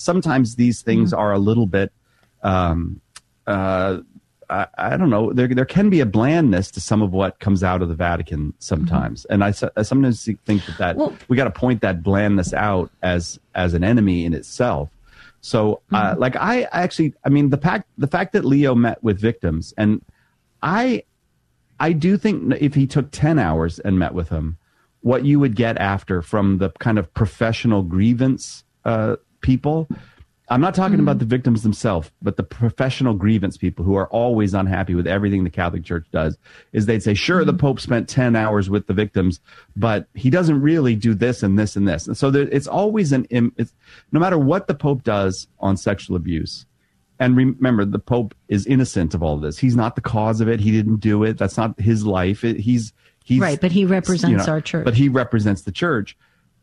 sometimes these things are a little bit, I don't know. There can be a blandness to some of what comes out of the Vatican sometimes, and I sometimes think that we got to point that blandness out as an enemy in itself. So, like I mean, the fact that Leo met with victims, and I do think if he took 10 hours and met with them, what you would get after from the kind of professional grievance people. I'm not talking about the victims themselves, but the professional grievance people who are always unhappy with everything the Catholic Church does, is they'd say, sure, the Pope spent 10 hours with the victims, but he doesn't really do this and this and this. And so it's always no matter what the Pope does on sexual abuse. And remember, the Pope is innocent of all this. He's not the cause of it. He didn't do it. That's not his life. He's right, but he represents our church. But he represents the church.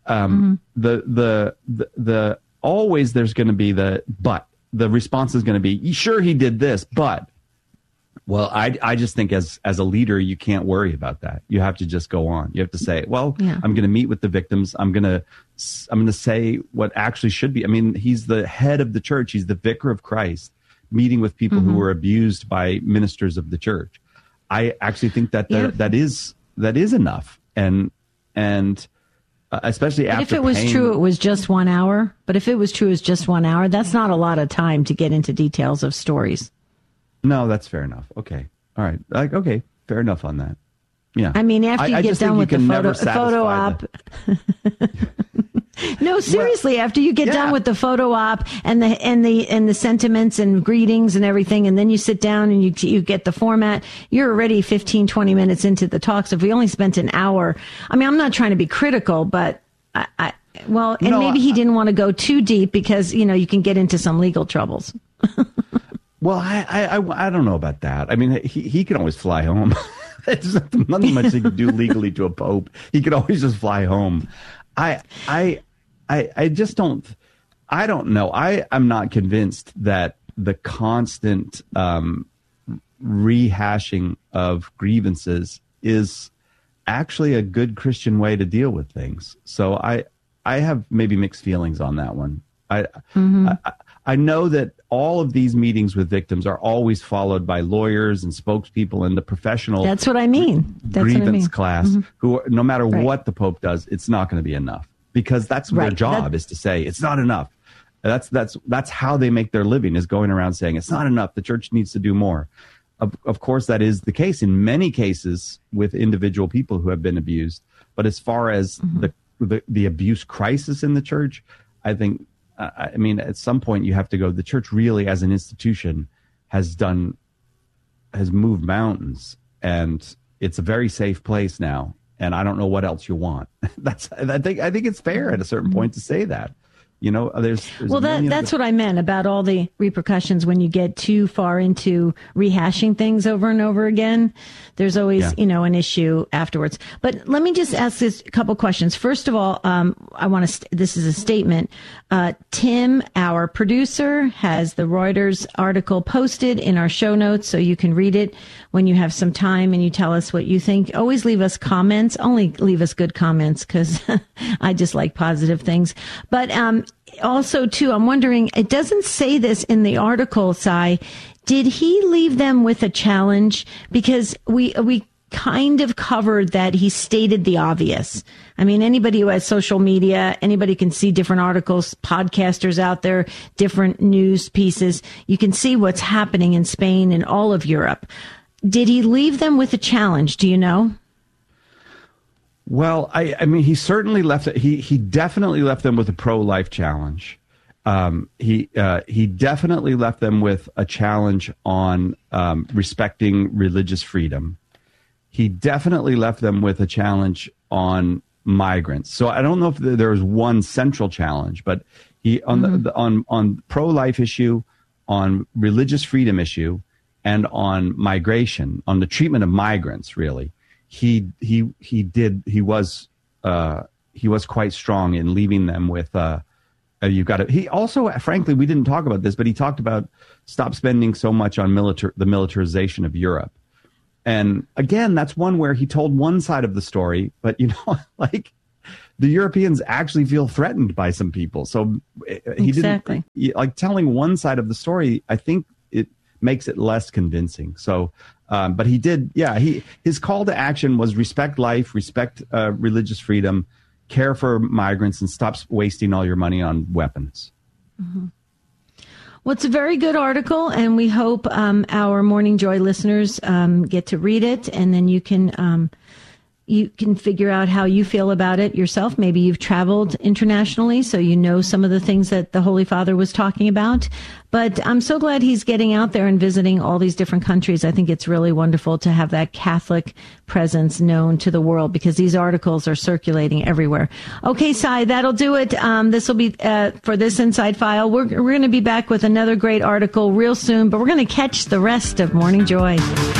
Always there's going to be the response is going to be, sure, he did this, but, well, I just think as a leader, you can't worry about that. You have to just go on. You have to say, well, I'm going to meet with the victims. I'm going to say what actually should be. I mean, he's the head of the church. He's the vicar of Christ, meeting with people who were abused by ministers of the church. I actually think that that is enough. And especially after if it was true, it was just 1 hour. But if it was true, it's just 1 hour. That's not a lot of time to get into details of stories. No, that's fair enough. Okay. All right. Okay. Fair enough on that. Yeah. I mean, after you get done with the photo op. No, seriously, after you get done with the photo op and the sentiments and greetings and everything, and then you sit down and you get the format, you're already 15, 20 minutes into the talks. If we only spent an hour, I mean, I'm not trying to be critical, but maybe he didn't want to go too deep because, you can get into some legal troubles. Well, I don't know about that. I mean, he can always fly home. There's nothing much he can do legally to a pope. He could always just fly home. I just don't. I don't know. I'm not convinced that the constant rehashing of grievances is actually a good Christian way to deal with things. So I have maybe mixed feelings on that one. I know that all of these meetings with victims are always followed by lawyers and spokespeople and the professional. That's what I mean. Grievance class, who, no matter what the Pope does, it's not going to be enough, because that's their job is to say it's not enough. That's how they make their living, is going around saying it's not enough. The church needs to do more. Of course, that is the case in many cases with individual people who have been abused. But as far as the abuse crisis in the church, I think. I mean, at some point you have to go, the church really as an institution has moved mountains, and it's a very safe place now. And I don't know what else you want. I think it's fair at a certain point to say that. There's that's what I meant about all the repercussions when you get too far into rehashing things over and over again. There's always, an issue afterwards. But let me just ask this couple questions. First of all, this is a statement. Tim, our producer, has the Reuters article posted in our show notes, so you can read it when you have some time and you tell us what you think. Always leave us comments. Only leave us good comments, because I just like positive things. But also, too, I'm wondering, it doesn't say this in the article, Si. Did he leave them with a challenge? Because we kind of covered that he stated the obvious. I mean, anybody who has social media, anybody can see different articles, podcasters out there, different news pieces. You can see what's happening in Spain and all of Europe. Did he leave them with a challenge? Do you know? Well, I mean, he certainly left it. He definitely left them with a pro-life challenge. He definitely left them with a challenge on respecting religious freedom. He definitely left them with a challenge on migrants. So I don't know if there was one central challenge, but he on pro-life issue, on religious freedom issue, and on migration, on the treatment of migrants, really. He was quite strong in leaving them with you've got to. He also, frankly, we didn't talk about this, but he talked about stop spending so much on the militarization of Europe. And again, that's one where he told one side of the story, but like the Europeans actually feel threatened by some people. So he didn't, like, telling one side of the story, I think it makes it less convincing. So, but he did, his call to action was respect life, respect religious freedom, care for migrants, and stop wasting all your money on weapons. Mm-hmm. Well, it's a very good article, and we hope our Morning Joy listeners get to read it, and then you can figure out how you feel about it yourself. Maybe you've traveled internationally, so you know some of the things that the Holy Father was talking about. But I'm so glad he's getting out there and visiting all these different countries. I think it's really wonderful to have that Catholic presence known to the world, because these articles are circulating everywhere. Okay, Cy, that'll do it. This will be for this Inside File. We're going to be back with another great article real soon, but we're going to catch the rest of Morning Joy.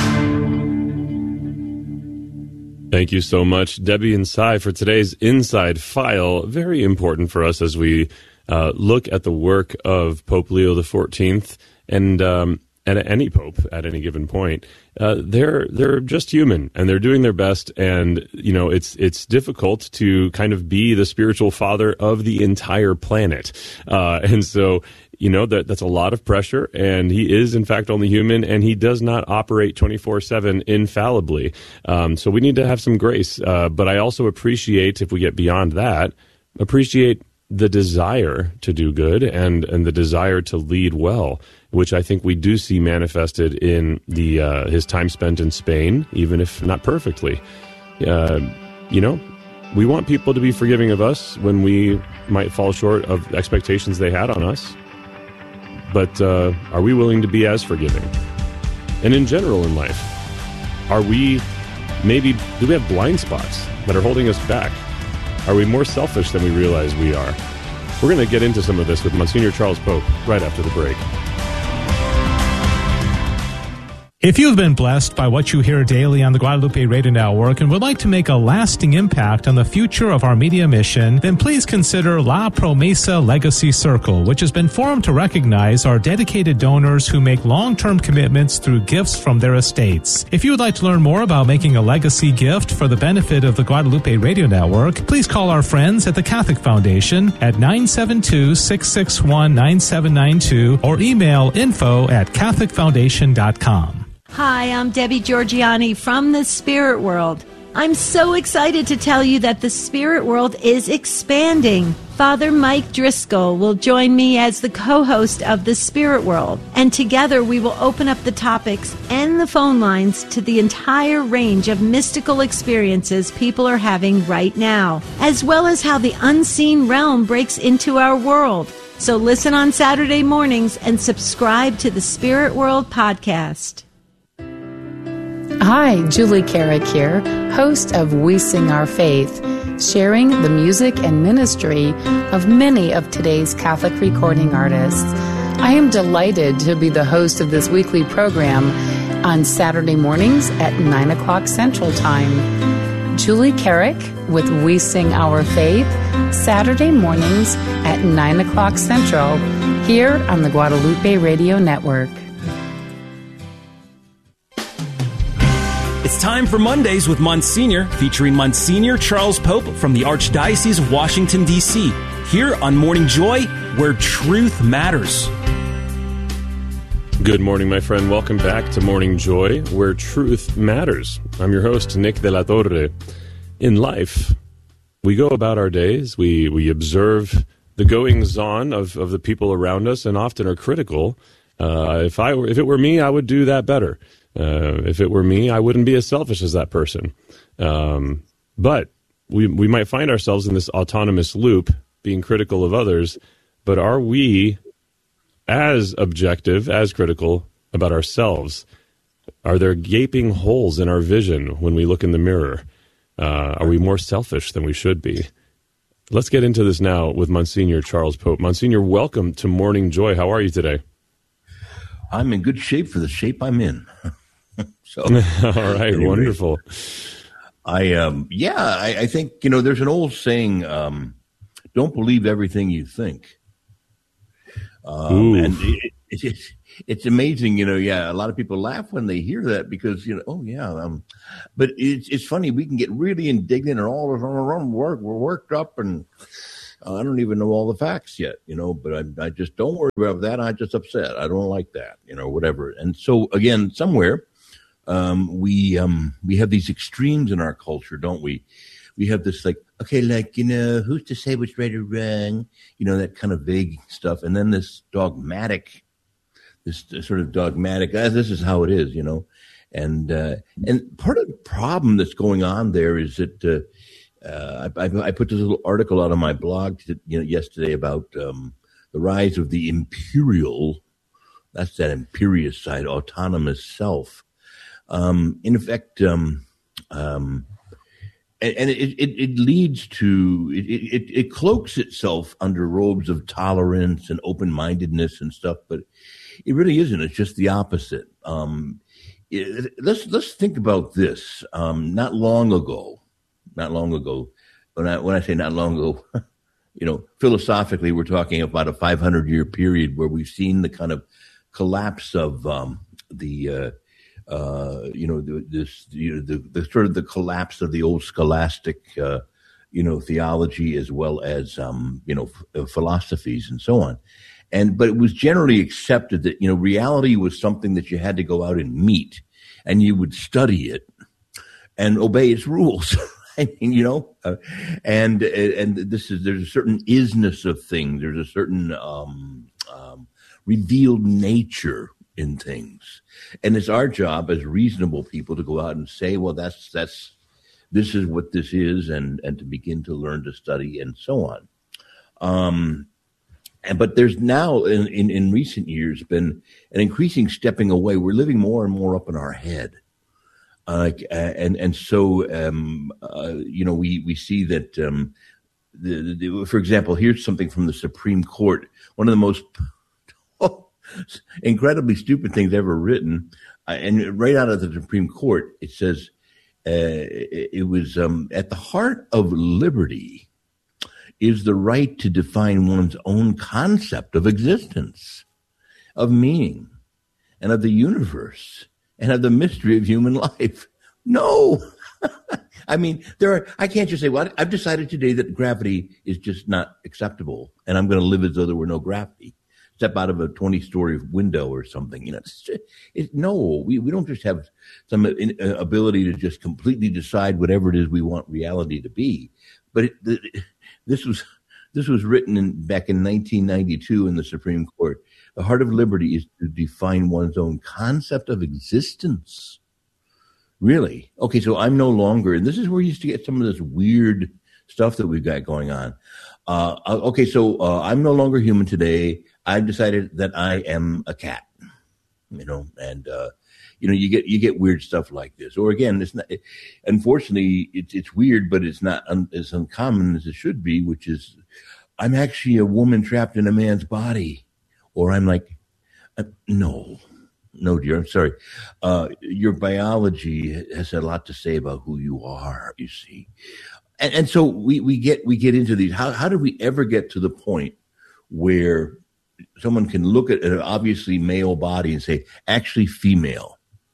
Thank you so much, Debbie and Cy, for today's Inside File. Very important for us as we look at the work of Pope Leo XIV and any pope at any given point. They're just human, and they're doing their best. And it's difficult to kind of be the spiritual father of the entire planet, and so. That's a lot of pressure, and he is, in fact, only human, and he does not operate 24/7 infallibly. So we need to have some grace. But I also appreciate, if we get beyond that, appreciate the desire to do good and the desire to lead well, which I think we do see manifested in his time spent in Spain, even if not perfectly. We want people to be forgiving of us when we might fall short of expectations they had on us. But are we willing to be as forgiving? And in general in life, do we have blind spots that are holding us back? Are we more selfish than we realize we are? We're going to get into some of this with Monsignor Charles Pope right after the break. If you have been blessed by what you hear daily on the Guadalupe Radio Network and would like to make a lasting impact on the future of our media mission, then please consider La Promesa Legacy Circle, which has been formed to recognize our dedicated donors who make long-term commitments through gifts from their estates. If you would like to learn more about making a legacy gift for the benefit of the Guadalupe Radio Network, please call our friends at the Catholic Foundation at 972-661-9792 or email info@catholicfoundation.com. Hi, I'm Debbie Georgiani from the Spirit World. I'm so excited to tell you that the Spirit World is expanding. Father Mike Driscoll will join me as the co-host of the Spirit World, and together we will open up the topics and the phone lines to the entire range of mystical experiences people are having right now, as well as how the unseen realm breaks into our world. So listen on Saturday mornings and subscribe to the Spirit World podcast. Hi, Julie Carrick here, host of We Sing Our Faith, sharing the music and ministry of many of today's Catholic recording artists. I am delighted to be the host of this weekly program on Saturday mornings at 9 o'clock Central Time. Julie Carrick with We Sing Our Faith, Saturday mornings at 9 o'clock Central, here on the Guadalupe Radio Network. It's time for Mondays with Monsignor, featuring Monsignor Charles Pope from the Archdiocese of Washington, D.C., here on Morning Joy, where truth matters. Good morning, my friend. Welcome back to Morning Joy, where truth matters. I'm your host, Nick de la Torre. In life, we go about our days, we observe the goings-on of the people around us, and often are critical. If it were me, I would do that better. If it were me, I wouldn't be as selfish as that person. But we might find ourselves in this autonomous loop, being critical of others. But are we as objective, as critical about ourselves? Are there gaping holes in our vision when we look in the mirror? Are we more selfish than we should be? Let's get into this now with Monsignor Charles Pope. Monsignor, welcome to Morning Joy. How are you today? I'm in good shape for the shape I'm in. So, all right, anyway, wonderful. I think, there's an old saying, don't believe everything you think. And It's amazing, a lot of people laugh when they hear that because, but it's funny. We can get really indignant and all of our own work. We're worked up and I don't even know all the facts yet, but I just don't worry about that. I'm just upset. I don't like that, whatever. And so again, somewhere, we have these extremes in our culture, don't we? We have this who's to say what's right or wrong, that kind of vague stuff. And then this sort of dogmatic, this is how it is, and part of the problem that's going on there is that I put this little article out on my blog yesterday about the rise of the imperial, that's that imperious side, autonomous self. In effect, and it leads to it cloaks itself under robes of tolerance and open-mindedness and stuff, but it really isn't. It's just the opposite. Let's think about this. Not long ago. When I say not long ago, philosophically, we're talking about a 500-year period where we've seen the kind of collapse of the sort of the collapse of the old scholastic, theology as well as, philosophies and so on. But it was generally accepted that, reality was something that you had to go out and meet and you would study it and obey its rules. I mean, and there's a certain isness of things. There's a certain, revealed nature in things. And it's our job as reasonable people to go out and say, well, this is what this is, and to begin to learn to study and so on. But there's now in recent years been an increasing stepping away. We're living more and more up in our head. So we see that, for example, here's something from the Supreme Court. One of the most incredibly stupid things ever written, and right out of the Supreme Court, it says it was at the heart of liberty is the right to define one's own concept of existence, of meaning, and of the universe, and of the mystery of human life. No. I mean, I can't just say, well, I've decided today that gravity is just not acceptable, and I'm going to live as though there were no gravity. Step out of a 20-story window or something. No, we don't just have some ability to just completely decide whatever it is we want reality to be. But this was written back in 1992 in the Supreme Court. The heart of liberty is to define one's own concept of existence. Really? Okay, so I'm no longer, and this is where you used to get some of this weird stuff that we've got going on. I'm no longer human today. I've decided that I am a cat, and you get weird stuff like this. Or again, it's not. Unfortunately, it's weird, but it's not as uncommon as it should be. Which is, I'm actually a woman trapped in a man's body, or I'm like, no, dear, I'm sorry. Your biology has a lot to say about who you are. You see, and so we get into these. How did we ever get to the point where someone can look at an obviously male body and say, actually female,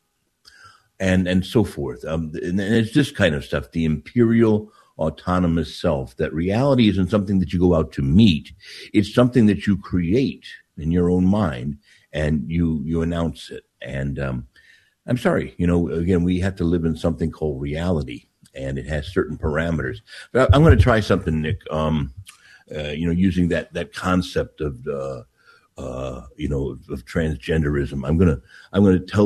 and so forth. And it's this kind of stuff, the imperial autonomous self, that reality isn't something that you go out to meet. It's something that you create in your own mind and you announce it. And I'm sorry, again, we have to live in something called reality, and it has certain parameters. But I'm going to try something, Nick, using that concept of transgenderism. I'm going to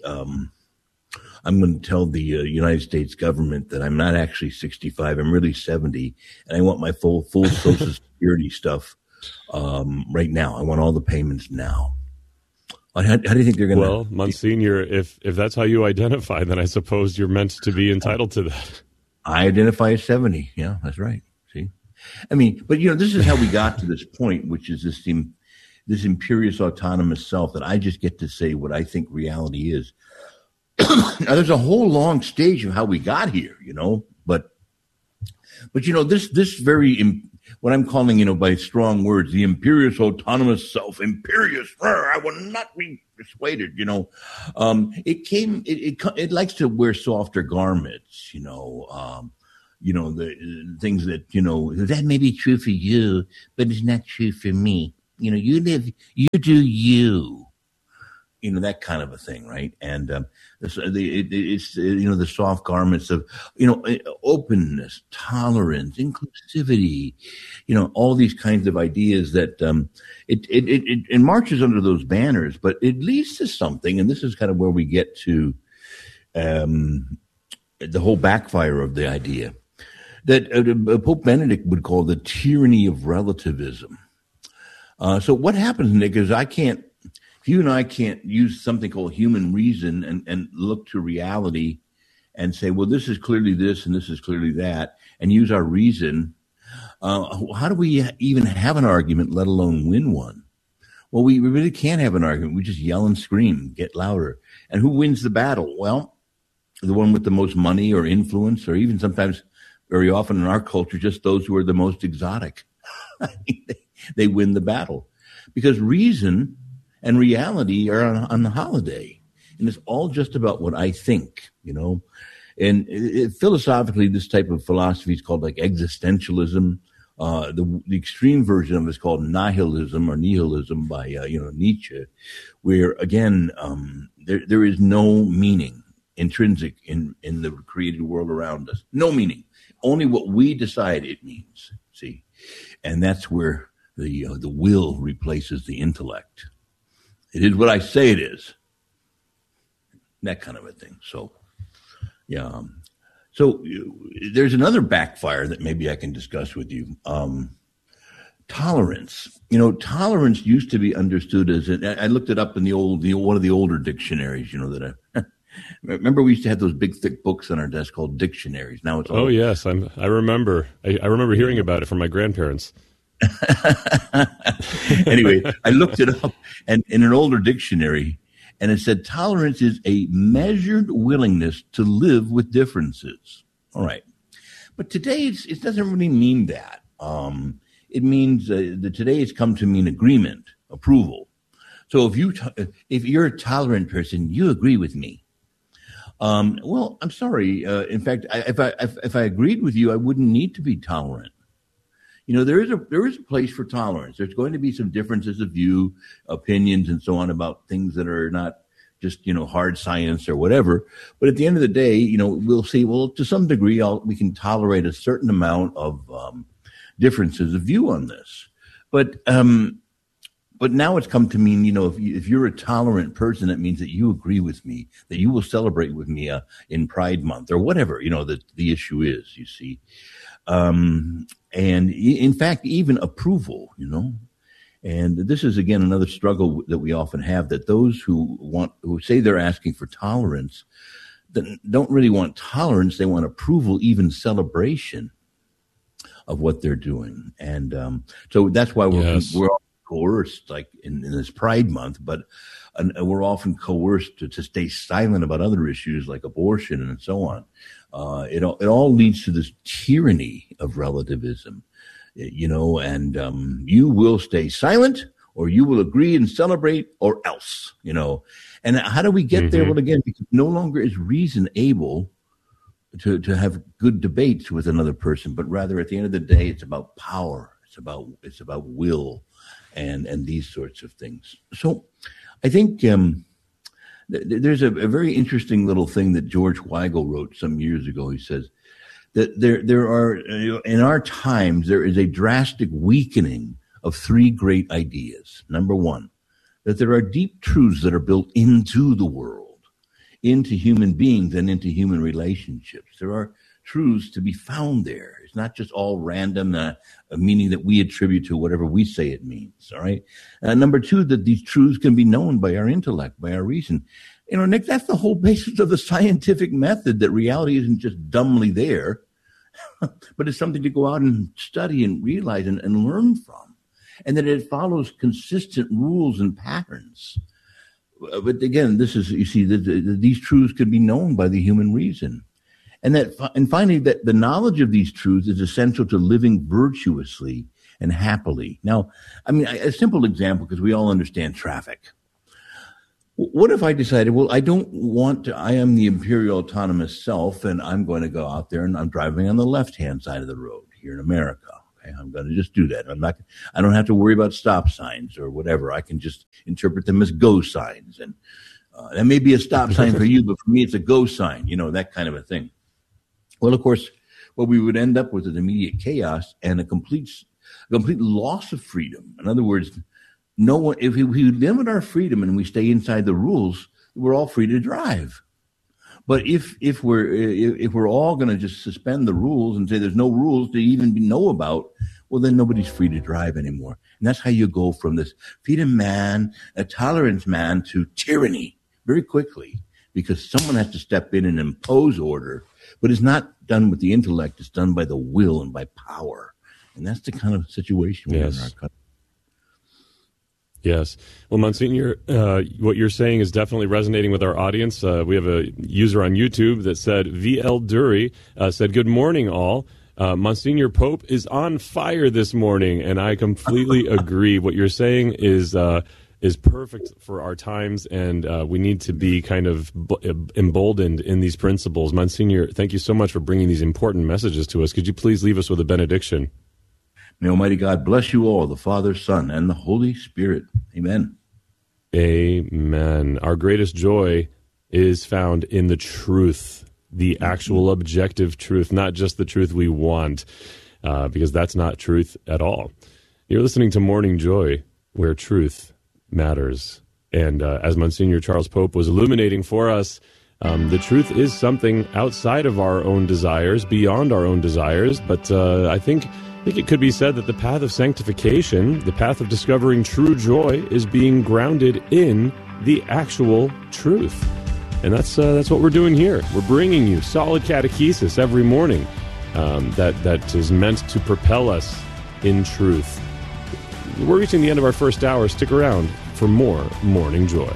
tell the United States government that I'm not actually 65. I'm really 70, and I want my full Social Security stuff right now. I want all the payments now. How do you think they're going to? Well, Monsignor, if that's how you identify, then I suppose you're meant to be entitled to that. I identify as 70. Yeah, that's right. See, I mean, but this is how we got to this point, which is this imperious autonomous self that I just get to say what I think reality is. Now, there's a whole long stage of how we got here, but this very what I'm calling, by strong words, the imperious autonomous self, imperious, I will not be persuaded, it likes to wear softer garments, the things that, that may be true for you, but it's not true for me. You do you. That kind of a thing, right? And it's the soft garments of openness, tolerance, inclusivity, all these kinds of ideas that it marches under those banners, but it leads to something, and this is kind of where we get to the whole backfire of the idea that Pope Benedict would call the tyranny of relativism. So what happens, Nick, is you and I can't use something called human reason and look to reality and say, well, this is clearly this and this is clearly that, and use our reason. How do we even have an argument, let alone win one? Well, we really can't have an argument. We just yell and scream, get louder. And who wins the battle? Well, the one with the most money or influence, or even sometimes, very often in our culture, just those who are the most exotic. They win the battle. Because reason and reality are on the holiday. And it's all just about what I think, And philosophically, this type of philosophy is called like existentialism. The extreme version of it is called nihilism or nihilism by, Nietzsche, where, again, there is no meaning intrinsic in the created world around us. No meaning. Only what we decide it means, see? And that's where the will replaces the intellect. It is what I say it is. That kind of a thing. So, yeah. So there's another backfire that maybe I can discuss with you. Tolerance. Tolerance used to be understood as I looked it up in one of the older dictionaries. That remember we used to have those big thick books on our desk called dictionaries. Now it's all. Oh yes, I remember. I remember hearing about it from my grandparents. Anyway, I looked it up and in an older dictionary, and it said tolerance is a measured willingness to live with differences. All right. But today it doesn't really mean that. It means that today it's come to mean agreement, approval. So if you're a tolerant person, you agree with me. Well, I'm sorry. In fact, if I agreed with you, I wouldn't need to be tolerant. There is a place for tolerance. There's going to be some differences of view, opinions, and so on about things that are not just, hard science or whatever. But at the end of the day, we'll see, well, to some degree, we can tolerate a certain amount of differences of view on this. But now it's come to mean, if you're a tolerant person, that means that you agree with me, that you will celebrate with me in Pride Month or whatever, the issue is, you see. And in fact, even approval, and this is again another struggle that we often have, that those who say they're asking for tolerance, that don't really want tolerance. They want approval, even celebration of what they're doing. And, so that's why we're all coerced, like in this Pride Month, but we're often coerced to stay silent about other issues like abortion and so on. It all leads to this tyranny of relativism, and you will stay silent or you will agree and celebrate or else, And how do we get there? Well, again, because no longer is reason able to have good debates with another person, but rather at the end of the day, it's about power. It's about will and these sorts of things. So I think, there's a very interesting little thing that George Weigel wrote some years ago. He says that there are, in our times, there is a drastic weakening of three great ideas. Number one, that there are deep truths that are built into the world, into human beings and into human relationships. There are truths to be found there. It's not just all random, a meaning that we attribute to whatever we say it means, all right? Number two, that these truths can be known by our intellect, by our reason. Nick, that's the whole basis of the scientific method, that reality isn't just dumbly there, but it's something to go out and study and realize and learn from, and that it follows consistent rules and patterns. But again, this is, you see, these truths can be known by the human reason. And finally, that the knowledge of these truths is essential to living virtuously and happily. Now, I mean, a simple example, because we all understand traffic. What if I decided, well, I don't want to, I am the imperial autonomous self, and I'm going to go out there and I'm driving on the left-hand side of the road here in America. Okay, I'm going to just do that. I don't have to worry about stop signs or whatever. I can just interpret them as go signs. And that may be a stop sign for you, but for me, it's a go sign, that kind of a thing. Well, of course, what we would end up with is immediate chaos and a complete loss of freedom. In other words, no one, if we limit our freedom and we stay inside the rules, we're all free to drive. But if we're all going to just suspend the rules and say there's no rules to even know about, well, then nobody's free to drive anymore. And that's how you go from this freedom man, a tolerance man, to tyranny very quickly, because someone has to step in and impose order. But it's not done with the intellect; it's done by the will and by power. And that's the kind of situation we're in our country. Yes. Well, Monsignor, what you're saying is definitely resonating with our audience. We have a user on YouTube that said, VL Dury said, good morning, all. Monsignor Pope is on fire this morning, and I completely agree. What you're saying is perfect for our times, and we need to be kind of emboldened in these principles. Monsignor, thank you so much for bringing these important messages to us. Could you please leave us with a benediction? May Almighty God bless you all, the Father, Son, and the Holy Spirit. Amen. Amen. Our greatest joy is found in the truth, the actual objective truth, not just the truth we want, because that's not truth at all. You're listening to Morning Joy, where truth matters. And as Monsignor Charles Pope was illuminating for us, the truth is something outside of our own desires, beyond our own desires, but I think it could be said that the path of sanctification, the path of discovering true joy, is being grounded in the actual truth. And that's what we're doing here. We're bringing you solid catechesis every morning that is meant to propel us in truth. We're reaching the end of our first hour. Stick around for more Morning Joy.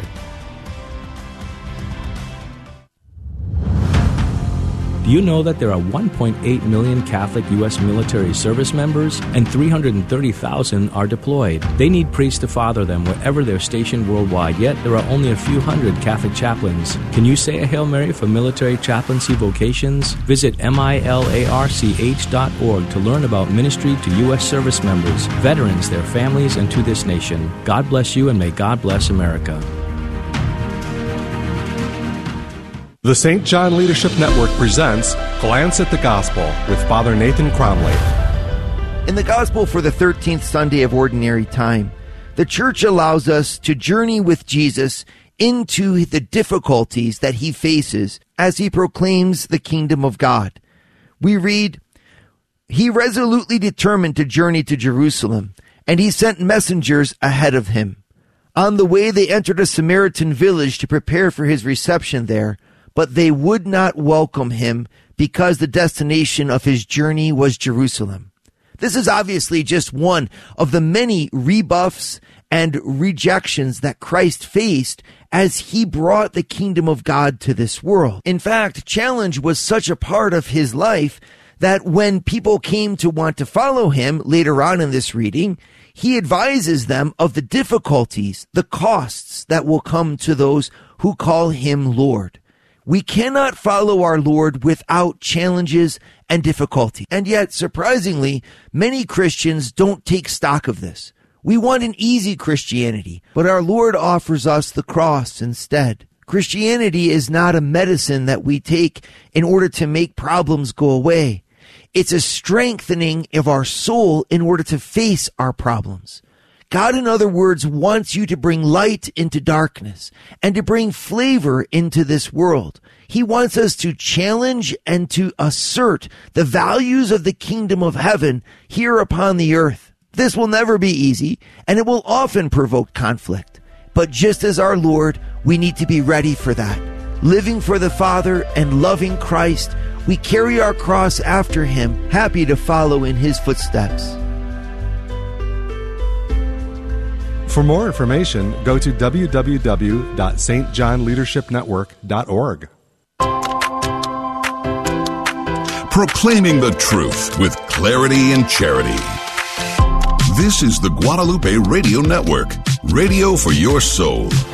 Do you know that there are 1.8 million Catholic U.S. military service members and 330,000 are deployed? They need priests to father them wherever they're stationed worldwide, yet there are only a few hundred Catholic chaplains. Can you say a Hail Mary for military chaplaincy vocations? Visit milarch.org to learn about ministry to U.S. service members, veterans, their families, and to this nation. God bless you, and may God bless America. The St. John Leadership Network presents Glance at the Gospel with Father Nathan Cromley. In the Gospel for the 13th Sunday of Ordinary Time, the Church allows us to journey with Jesus into the difficulties that he faces as he proclaims the kingdom of God. We read, "He resolutely determined to journey to Jerusalem, and he sent messengers ahead of him. On the way they entered a Samaritan village to prepare for his reception there, but they would not welcome him because the destination of his journey was Jerusalem." This is obviously just one of the many rebuffs and rejections that Christ faced as he brought the kingdom of God to this world. In fact, challenge was such a part of his life that when people came to want to follow him later on in this reading, he advises them of the difficulties, the costs that will come to those who call him Lord. We cannot follow our Lord without challenges and difficulty. And yet, surprisingly, many Christians don't take stock of this. We want an easy Christianity, but our Lord offers us the cross instead. Christianity is not a medicine that we take in order to make problems go away. It's a strengthening of our soul in order to face our problems. God, in other words, wants you to bring light into darkness and to bring flavor into this world. He wants us to challenge and to assert the values of the kingdom of heaven here upon the earth. This will never be easy, and it will often provoke conflict. But just as our Lord, we need to be ready for that. Living for the Father and loving Christ, we carry our cross after him, happy to follow in his footsteps. For more information, go to www.stjohnleadershipnetwork.org. proclaiming the truth with clarity and charity. This is the Guadalupe Radio Network, radio for your soul.